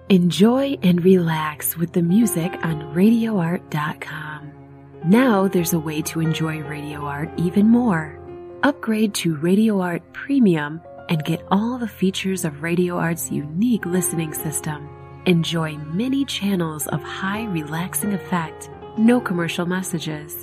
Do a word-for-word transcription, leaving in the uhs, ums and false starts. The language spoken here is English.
Enjoy and relax with the music on radio art dot com. Now there's a way to enjoy Radio Art even more. Upgrade to Radio Art Premium and get all the features of Radio Art's unique listening system. Enjoy many channels of high relaxing effect, no commercial messages,